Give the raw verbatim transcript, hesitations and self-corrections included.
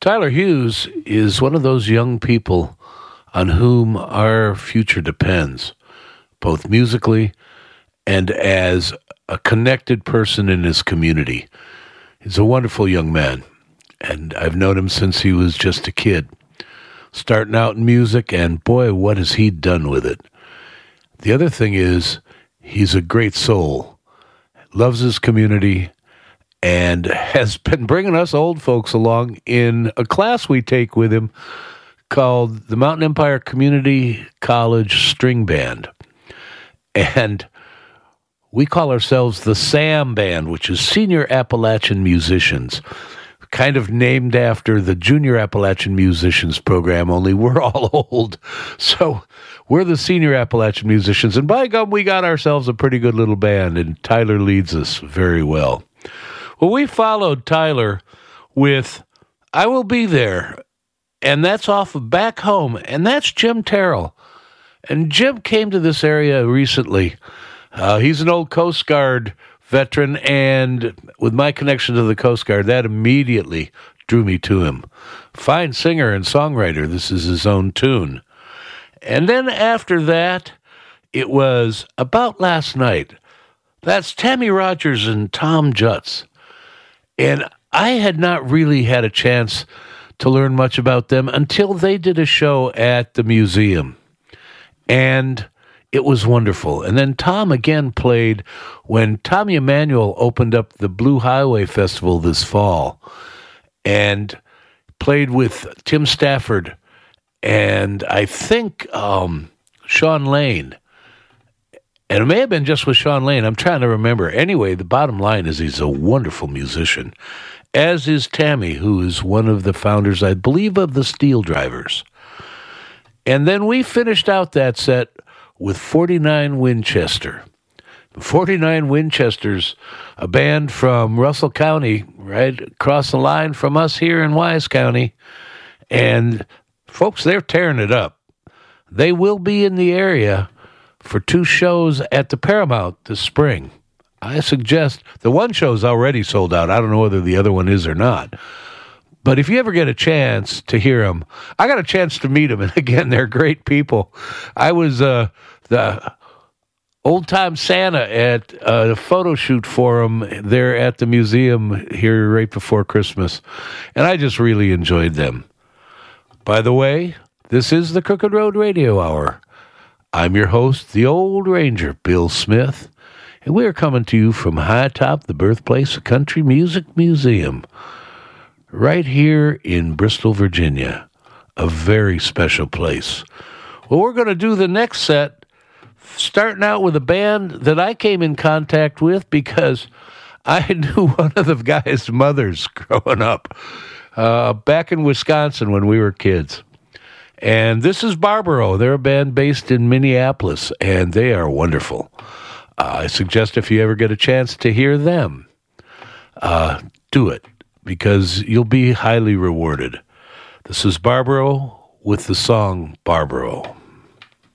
Tyler Hughes is one of those young people on whom our future depends, both musically and as a connected person in his community. He's a wonderful young man, and I've known him since he was just a kid, starting out in music, and boy, what has he done with it. The other thing is, he's a great soul, loves his community, and has been bringing us old folks along in a class we take with him called the Mountain Empire Community College String Band. And we call ourselves the SAM Band, which is Senior Appalachian Musicians, kind of named after the Junior Appalachian Musicians program, only we're all old. So we're the Senior Appalachian Musicians, and by gum, we got ourselves a pretty good little band, and Tyler leads us very well. Well, we followed Tyler with I Will Be There, and that's off of Back Home, and that's Jim Terrell. And Jim came to this area recently. Uh, he's an old Coast Guard veteran, and with my connection to the Coast Guard, that immediately drew me to him. Fine singer and songwriter. This is his own tune. And then after that, it was About Last Night. That's Tammy Rogers and Tom Jutz. And I had not really had a chance to learn much about them until they did a show at the museum. And it was wonderful. And then Tom again played when Tommy Emmanuel opened up the Blue Highway Festival this fall, and played with Tim Stafford and I think um, Sean Lane. And it may have been just with Sean Lane. I'm trying to remember. Anyway, the bottom line is he's a wonderful musician, as is Tammy, who is one of the founders, I believe, of the Steel Drivers. And then we finished out that set with forty-nine Winchester. forty-nine Winchester's a band from Russell County, right across the line from us here in Wise County. And folks, they're tearing it up. They will be in the area for two shows at the Paramount this spring. I suggest, the one show's already sold out. I don't know whether the other one is or not. But if you ever get a chance to hear them, I got a chance to meet them, and again, they're great people. I was uh, the old-time Santa at a photo shoot for them there at the museum here right before Christmas, and I just really enjoyed them. By the way, this is the Crooked Road Radio Hour. I'm your host, the Old Ranger, Bill Smith, and we are coming to you from high atop the birthplace of Country Music Museum, right here in Bristol, Virginia, a very special place. Well, we're going to do the next set, starting out with a band that I came in contact with because I knew one of the guys' mothers growing up uh, back in Wisconsin when we were kids. And this is Barbaro. They're a band based in Minneapolis, and they are wonderful. Uh, I suggest if you ever get a chance to hear them, uh, do it, because you'll be highly rewarded. This is Barbaro with the song Barbaro.